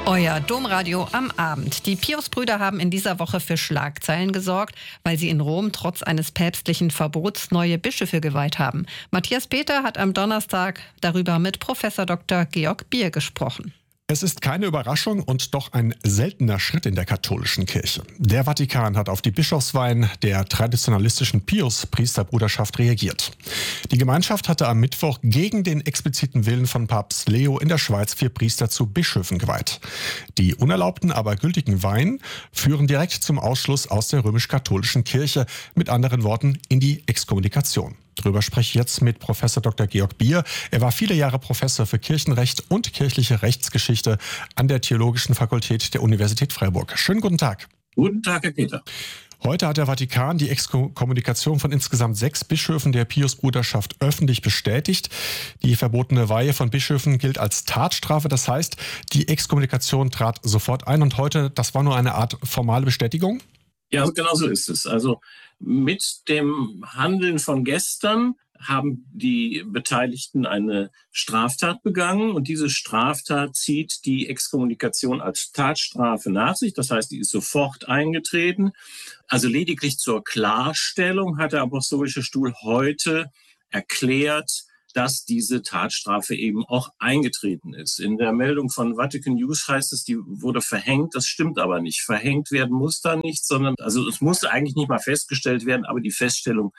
Euer Domradio am Abend. Die Pius-Brüder haben in dieser Woche für Schlagzeilen gesorgt, weil sie in Rom trotz eines päpstlichen Verbots neue Bischöfe geweiht haben. Matthias Peter hat am Donnerstag darüber mit Professor Dr. Georg Bier gesprochen. Es ist keine Überraschung und doch ein seltener Schritt in der katholischen Kirche. Der Vatikan hat auf die Bischofsweihen der traditionalistischen Pius-Priesterbruderschaft reagiert. Die Gemeinschaft hatte am Mittwoch gegen den expliziten Willen von Papst Leo in der Schweiz 4 Priester zu Bischöfen geweiht. Die unerlaubten, aber gültigen Weihen führen direkt zum Ausschluss aus der römisch-katholischen Kirche, mit anderen Worten in die Exkommunikation. Darüber spreche ich jetzt mit Professor Dr. Georg Bier. Er war viele Jahre Professor für Kirchenrecht und kirchliche Rechtsgeschichte an der Theologischen Fakultät der Universität Freiburg. Schönen guten Tag. Guten Tag, Herr Peter. Heute hat der Vatikan die Exkommunikation von insgesamt 6 Bischöfen der Pius-Bruderschaft öffentlich bestätigt. Die verbotene Weihe von Bischöfen gilt als Tatstrafe. Das heißt, die Exkommunikation trat sofort ein und heute, das war nur eine Art formale Bestätigung? Ja, genau so ist es. Also mit dem Handeln von gestern haben die Beteiligten eine Straftat begangen und diese Straftat zieht die Exkommunikation als Tatstrafe nach sich. Das heißt, die ist sofort eingetreten. Also lediglich zur Klarstellung hat der Apostolische Stuhl heute erklärt, dass diese Tatstrafe eben auch eingetreten ist. In der Meldung von Vatican News heißt es, die wurde verhängt. Das stimmt aber nicht. Verhängt werden muss da nicht, sondern, also es muss eigentlich nicht mal festgestellt werden, aber die Feststellung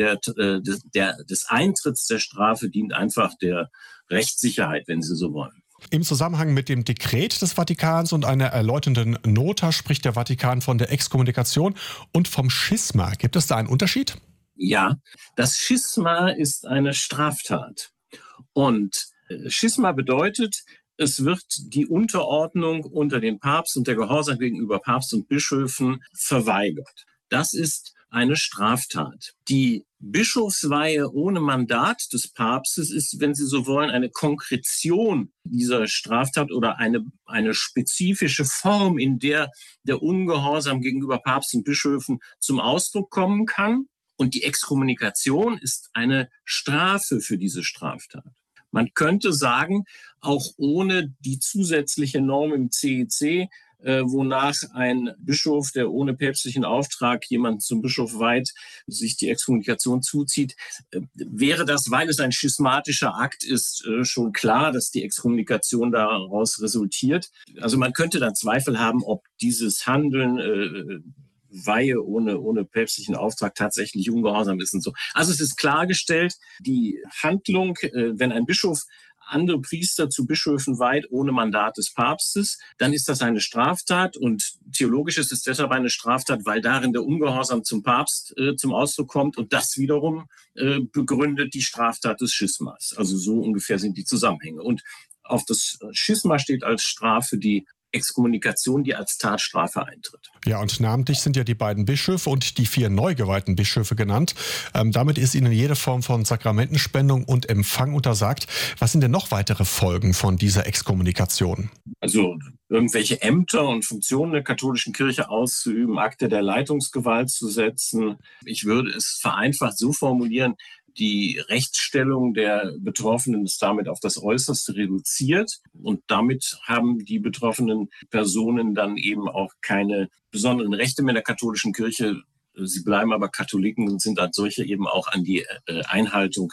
des Eintritts der Strafe dient einfach der Rechtssicherheit, wenn Sie so wollen. Im Zusammenhang mit dem Dekret des Vatikans und einer erläuternden Nota spricht der Vatikan von der Exkommunikation und vom Schisma. Gibt es da einen Unterschied? Ja, das Schisma ist eine Straftat. Und Schisma bedeutet, es wird die Unterordnung unter den Papst und der Gehorsam gegenüber Papst und Bischöfen verweigert. Das ist eine Straftat. Die Bischofsweihe ohne Mandat des Papstes ist, wenn Sie so wollen, eine Konkretion dieser Straftat oder eine spezifische Form, in der der Ungehorsam gegenüber Papst und Bischöfen zum Ausdruck kommen kann. Und die Exkommunikation ist eine Strafe für diese Straftat. Man könnte sagen, auch ohne die zusätzliche Norm im CEC, wonach ein Bischof, der ohne päpstlichen Auftrag jemanden zum Bischof weiht, sich die Exkommunikation zuzieht, wäre das, weil es ein schismatischer Akt ist, schon klar, dass die Exkommunikation daraus resultiert. Also man könnte da Zweifel haben, ob dieses Handeln Weihe ohne päpstlichen Auftrag tatsächlich ungehorsam ist und so. Also es ist klargestellt, die Handlung, wenn ein Bischof andere Priester zu Bischöfen weiht ohne Mandat des Papstes, dann ist das eine Straftat und theologisch ist es deshalb eine Straftat, weil darin der Ungehorsam zum Papst zum Ausdruck kommt und das wiederum begründet die Straftat des Schismas. Also so ungefähr sind die Zusammenhänge. Und auf das Schisma steht als Strafe die Exkommunikation, die als Tatstrafe eintritt. Ja, und namentlich sind ja die beiden Bischöfe und die 4 neu geweihten Bischöfe genannt. Damit ist ihnen jede Form von Sakramentenspendung und Empfang untersagt. Was sind denn noch weitere Folgen von dieser Exkommunikation? Also irgendwelche Ämter und Funktionen der katholischen Kirche auszuüben, Akte der Leitungsgewalt zu setzen. Ich würde es vereinfacht so formulieren, die Rechtsstellung der Betroffenen ist damit auf das Äußerste reduziert und damit haben die betroffenen Personen dann eben auch keine besonderen Rechte mehr in der katholischen Kirche. Sie bleiben aber Katholiken und sind als solche eben auch an die Einhaltung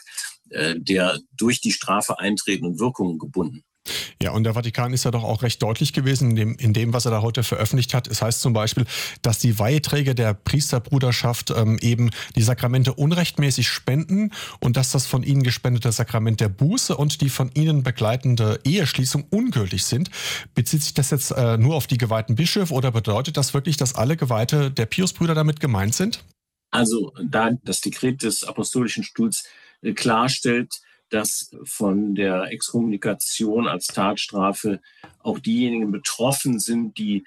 der durch die Strafe eintretenden Wirkungen gebunden. Ja, und der Vatikan ist ja doch auch recht deutlich gewesen in dem, was er da heute veröffentlicht hat. Es heißt zum Beispiel, dass die Weiheträger der Priesterbruderschaft eben die Sakramente unrechtmäßig spenden und dass das von ihnen gespendete Sakrament der Buße und die von ihnen begleitende Eheschließung ungültig sind. Bezieht sich das jetzt nur auf die geweihten Bischöfe oder bedeutet das wirklich, dass alle Geweihte der Piusbrüder damit gemeint sind? Also da das Dekret des Apostolischen Stuhls klarstellt, dass von der Exkommunikation als Tatstrafe auch diejenigen betroffen sind, die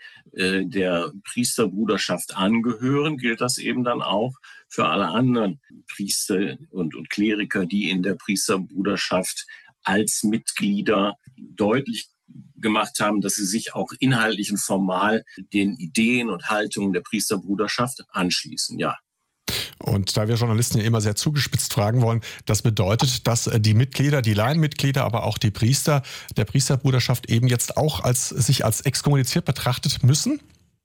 der Priesterbruderschaft angehören, gilt das eben dann auch für alle anderen Priester und Kleriker, die in der Priesterbruderschaft als Mitglieder deutlich gemacht haben, dass sie sich auch inhaltlich und formal den Ideen und Haltungen der Priesterbruderschaft anschließen, ja. Und da wir Journalisten ja immer sehr zugespitzt fragen wollen, das bedeutet, dass die Mitglieder, die Laienmitglieder, aber auch die Priester der Priesterbruderschaft eben jetzt auch sich als exkommuniziert betrachtet müssen?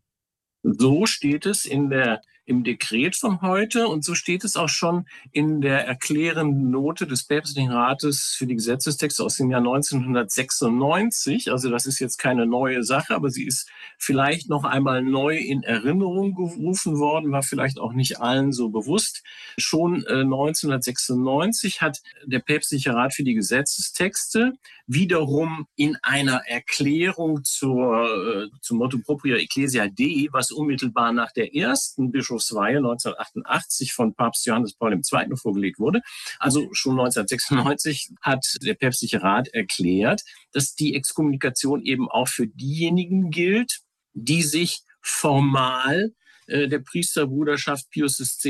So steht es im Dekret von heute und so steht es auch schon in der erklärenden Note des Päpstlichen Rates für die Gesetzestexte aus dem Jahr 1996. Also das ist jetzt keine neue Sache, aber sie ist vielleicht noch einmal neu in Erinnerung gerufen worden, war vielleicht auch nicht allen so bewusst. Schon 1996 hat der Päpstliche Rat für die Gesetzestexte wiederum in einer Erklärung zum Motto Propria Ecclesiae Dei, was unmittelbar nach der ersten Bischofsweihe 1988 von Papst Johannes Paul II. Vorgelegt wurde. Also schon 1996 hat der Päpstliche Rat erklärt, dass die Exkommunikation eben auch für diejenigen gilt, die sich formal der Priesterbruderschaft Pius X.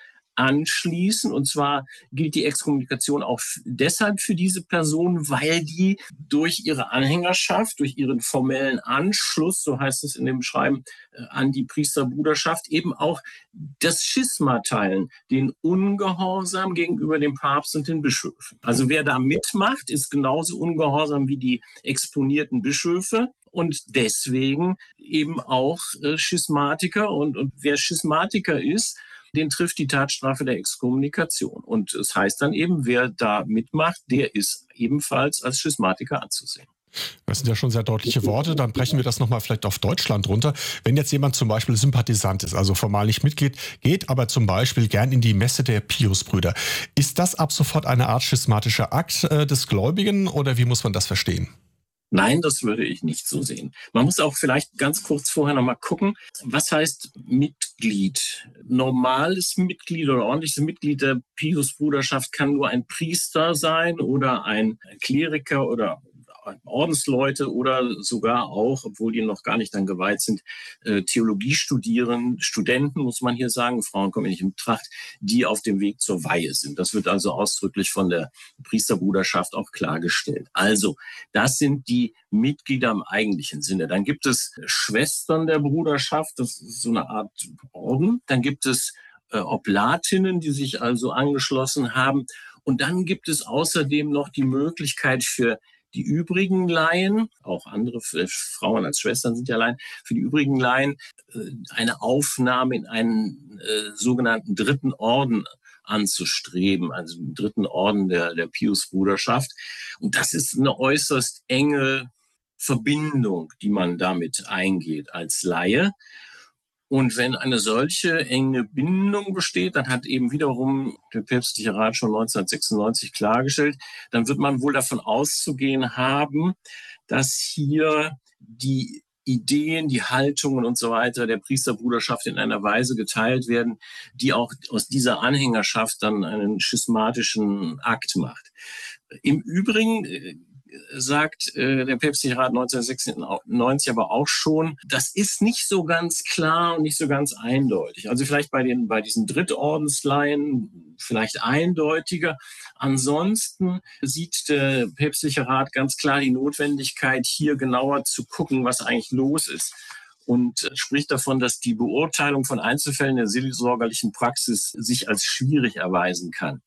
anschließen. Und zwar gilt die Exkommunikation auch deshalb für diese Personen, weil die durch ihre Anhängerschaft, durch ihren formellen Anschluss, so heißt es in dem Schreiben, an die Priesterbruderschaft eben auch das Schisma teilen, den Ungehorsam gegenüber dem Papst und den Bischöfen. Also wer da mitmacht, ist genauso ungehorsam wie die exponierten Bischöfe. Und deswegen eben auch Schismatiker. Und wer Schismatiker ist, den trifft die Tatstrafe der Exkommunikation. Und es heißt dann eben, wer da mitmacht, der ist ebenfalls als Schismatiker anzusehen. Das sind ja schon sehr deutliche Worte. Dann brechen wir das nochmal vielleicht auf Deutschland runter. Wenn jetzt jemand zum Beispiel Sympathisant ist, also formal nicht Mitglied, geht aber zum Beispiel gern in die Messe der Piusbrüder. Ist das ab sofort eine Art schismatischer Akt des Gläubigen oder wie muss man das verstehen? Nein, das würde ich nicht so sehen. Man muss auch vielleicht ganz kurz vorher noch mal gucken, was heißt Mitglied? Normales Mitglied oder ordentliches Mitglied der Piusbruderschaft kann nur ein Priester sein oder ein Kleriker oder Ordensleute oder sogar auch, obwohl die noch gar nicht dann geweiht sind, Theologie studieren, Studenten, muss man hier sagen, Frauen kommen nicht in Betracht, die auf dem Weg zur Weihe sind. Das wird also ausdrücklich von der Priesterbruderschaft auch klargestellt. Also, das sind die Mitglieder im eigentlichen Sinne. Dann gibt es Schwestern der Bruderschaft, das ist so eine Art Orden. Dann gibt es Oblatinnen, die sich also angeschlossen haben. Und dann gibt es außerdem noch die Möglichkeit für die übrigen Laien, auch andere Frauen als Schwestern sind ja Laien, für die übrigen Laien eine Aufnahme in einen sogenannten dritten Orden anzustreben, also den dritten Orden der Piusbruderschaft. Und das ist eine äußerst enge Verbindung, die man damit eingeht als Laie. Und wenn eine solche enge Bindung besteht, dann hat eben wiederum der Päpstliche Rat schon 1996 klargestellt, dann wird man wohl davon auszugehen haben, dass hier die Ideen, die Haltungen und so weiter der Priesterbruderschaft in einer Weise geteilt werden, die auch aus dieser Anhängerschaft dann einen schismatischen Akt macht. Im Übrigen sagt der Päpstliche Rat 1996 aber auch schon, das ist nicht so ganz klar und nicht so ganz eindeutig. Also vielleicht bei diesen Drittordensleien vielleicht eindeutiger. Ansonsten sieht der Päpstliche Rat ganz klar die Notwendigkeit, hier genauer zu gucken, was eigentlich los ist. Und spricht davon, dass die Beurteilung von Einzelfällen der seelsorgerlichen Praxis sich als schwierig erweisen kann.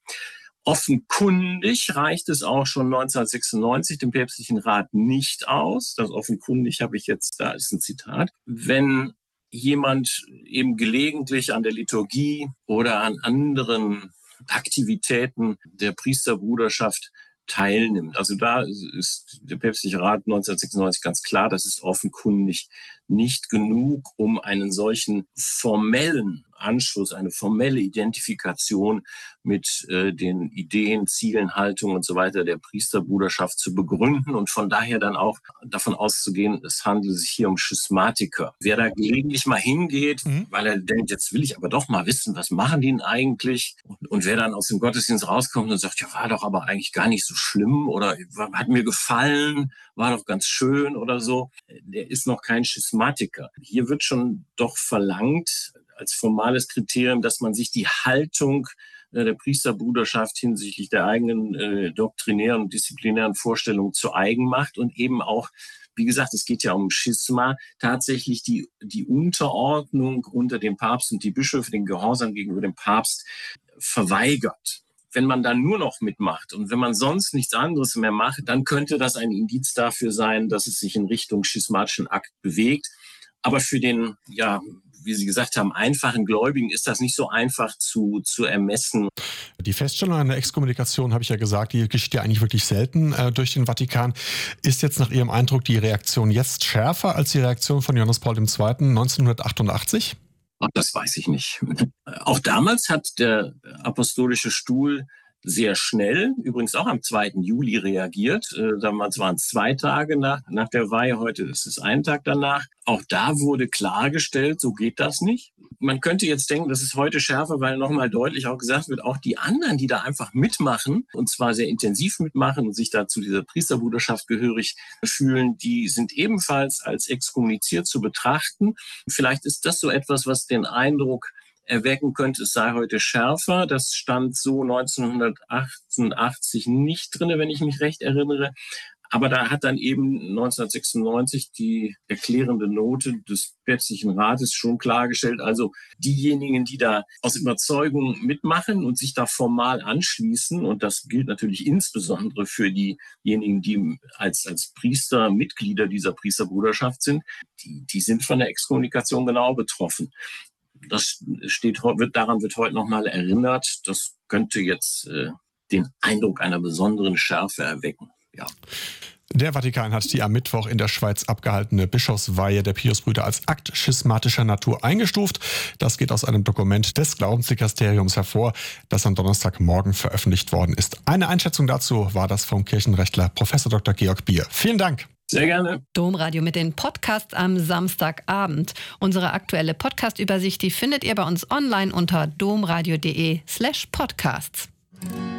Offenkundig reicht es auch schon 1996 dem Päpstlichen Rat nicht aus. Das offenkundig habe ich jetzt, da ist ein Zitat. Wenn jemand eben gelegentlich an der Liturgie oder an anderen Aktivitäten der Priesterbruderschaft teilnimmt. Also da ist der Päpstliche Rat 1996 ganz klar, das ist offenkundig nicht genug, um einen solchen formellen Anschluss, eine formelle Identifikation mit den Ideen, Zielen, Haltungen und so weiter der Priesterbruderschaft zu begründen und von daher dann auch davon auszugehen, es handelt sich hier um Schismatiker. Wer da gelegentlich mal hingeht, weil er denkt, jetzt will ich aber doch mal wissen, was machen die denn eigentlich? Und wer dann aus dem Gottesdienst rauskommt und sagt, ja, war doch aber eigentlich gar nicht so schlimm oder hat mir gefallen, war doch ganz schön oder so, der ist noch kein Schismatiker. Hier wird schon doch verlangt, als formales Kriterium, dass man sich die Haltung der Priesterbruderschaft hinsichtlich der eigenen doktrinären und disziplinären Vorstellungen zu eigen macht und eben auch, wie gesagt, es geht ja um Schisma, tatsächlich die Unterordnung unter dem Papst und die Bischöfe, den Gehorsam gegenüber dem Papst verweigert. Wenn man dann nur noch mitmacht und wenn man sonst nichts anderes mehr macht, dann könnte das ein Indiz dafür sein, dass es sich in Richtung schismatischen Akt bewegt. Aber für den, ja, wie Sie gesagt haben, einfachen Gläubigen ist das nicht so einfach zu ermessen. Die Feststellung einer Exkommunikation, habe ich ja gesagt, die geschieht ja eigentlich wirklich selten durch den Vatikan. Ist jetzt nach Ihrem Eindruck die Reaktion jetzt schärfer als die Reaktion von Johannes Paul II. 1988? Das weiß ich nicht. Auch damals hat der Apostolische Stuhl sehr schnell, übrigens auch am 2. Juli reagiert. Damals waren es 2 Tage nach der Weihe, heute ist es 1 Tag danach. Auch da wurde klargestellt, so geht das nicht. Man könnte jetzt denken, das ist heute schärfer, weil nochmal deutlich auch gesagt wird, auch die anderen, die da einfach mitmachen, und zwar sehr intensiv mitmachen und sich da zu dieser Priesterbruderschaft gehörig fühlen, die sind ebenfalls als exkommuniziert zu betrachten. Vielleicht ist das so etwas, was den Eindruck erwecken könnte, es sei heute schärfer. Das stand so 1988 nicht drin, wenn ich mich recht erinnere. Aber da hat dann eben 1996 die erklärende Note des Päpstlichen Rates schon klargestellt, also diejenigen, die da aus Überzeugung mitmachen und sich da formal anschließen, und das gilt natürlich insbesondere für diejenigen, die als Priester Mitglieder dieser Priesterbruderschaft sind, die sind von der Exkommunikation genau betroffen. Daran wird heute nochmal erinnert. Das könnte jetzt den Eindruck einer besonderen Schärfe erwecken. Ja. Der Vatikan hat die am Mittwoch in der Schweiz abgehaltene Bischofsweihe der Piusbrüder als Akt schismatischer Natur eingestuft. Das geht aus einem Dokument des Glaubensdikasteriums hervor, das am Donnerstagmorgen veröffentlicht worden ist. Eine Einschätzung dazu war das vom Kirchenrechtler Prof. Dr. Georg Bier. Vielen Dank. Sehr gerne. Domradio mit den Podcasts am Samstagabend. Unsere aktuelle Podcast-Übersicht, die findet ihr bei uns online unter domradio.de/podcasts.